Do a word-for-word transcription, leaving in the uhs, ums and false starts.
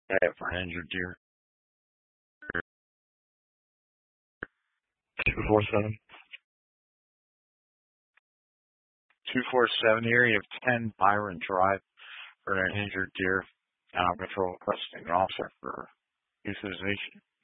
Yeah, for an injured deer. Two four seven. Two four seven here. You have ten Byron Drive for an injured deer. Animal control requesting an officer for euthanization.